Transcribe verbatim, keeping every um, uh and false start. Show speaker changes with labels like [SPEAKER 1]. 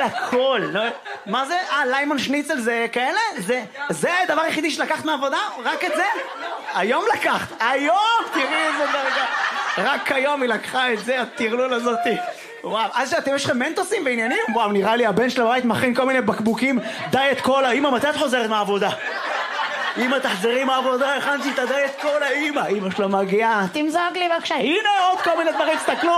[SPEAKER 1] הכל. מה זה? אה, ליימון שניצל זה כאלה? זה הדבר היחידי שלקחת מהעבודה? רק את זה? היום לקחת. היום! תראי איזה דרגה. רק היום היא לקחה את זה, הטרלול הזאתי. וואו, אז שאתם יש לכם מנטוסים ועניינים? וואו, נראה לי הבן שלה בבית מכין כל מיני בקבוקים דיאט קולה. אמא, מתי את חוזרת מהעבודה? אמא, תחזרי מהעבודה, הכנתי את הדיאט קולה. אמא, אמא שלה מגיעה. תמזוג לי בבקשה. הנה עוד כל מיני דברים, תסתכלו.